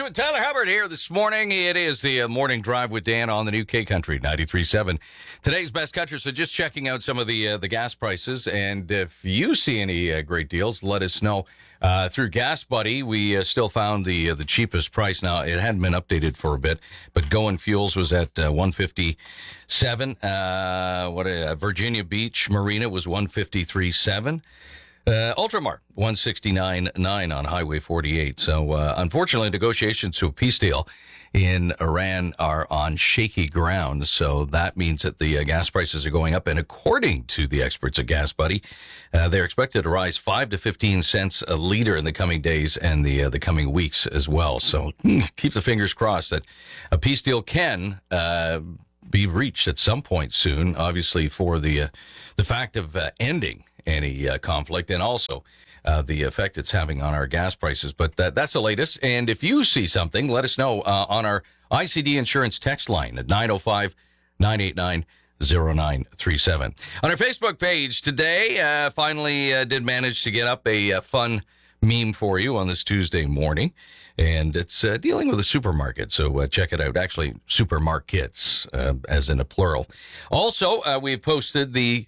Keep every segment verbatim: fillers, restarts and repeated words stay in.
with Tyler Hubbard here this morning. It is the uh, morning drive with Dan on the new K Country ninety-three point seven. Today's best country. So just checking out some of the uh, the gas prices. And if you see any uh, great deals, let us know. Uh, through Gas Buddy, we uh, still found the uh, the cheapest price. Now, it hadn't been updated for a bit, but Going Fuels was at uh, one fifty-seven. Uh, what uh, Virginia Beach Marina was one fifty-three point seven. Uh, Ultramar, one sixty-nine point nine on Highway forty-eight. So, uh, unfortunately, negotiations to a peace deal in Iran are on shaky ground. So that means that the uh, gas prices are going up. And according to the experts at Gas Buddy, uh, they're expected to rise five to fifteen cents a liter in the coming days and the uh, the coming weeks as well. So keep the fingers crossed that a peace deal can uh, be reached at some point soon, obviously, for the, uh, the fact of uh, ending any uh, conflict, and also uh, the effect it's having on our gas prices. But that, that's the latest. And if you see something, let us know uh, on our I C D Insurance text line at nine oh five, nine eight nine, oh nine three seven. On our Facebook page today, uh, finally uh, did manage to get up a, a fun meme for you on this Tuesday morning. And it's uh, dealing with a supermarket, so uh, check it out. Actually, supermarkets, uh, as in a plural. Also, uh, we've posted the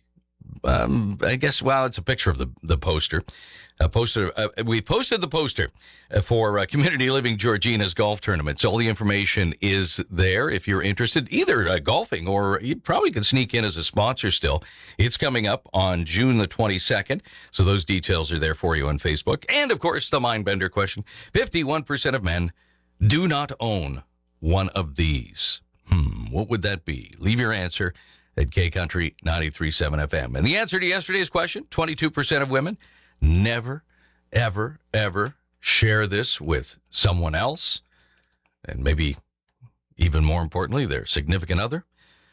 Um, I guess, well, it's a picture of the, the poster. Uh, poster uh, we posted the poster for uh, Community Living Georgina's golf tournament. So all the information is there if you're interested, either uh, golfing or you probably could sneak in as a sponsor still. It's coming up on June the twenty-second. So those details are there for you on Facebook. And, of course, the Mindbender question. fifty-one percent of men do not own one of these. Hmm, what would that be? Leave your answer at K Country ninety-three point seven F M. And the answer to yesterday's question, twenty-two percent of women never, ever, ever share this with someone else. And maybe even more importantly, their significant other.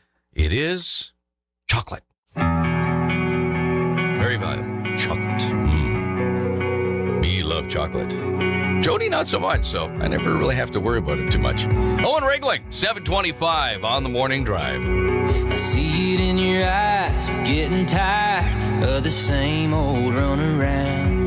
It is chocolate. Very valuable. Chocolate. Mm. Me love chocolate. Jody, not so much, so I never really have to worry about it too much. Owen Regling, seven twenty-five on the morning drive. I see it in your eyes, you're getting tired of the same old run around.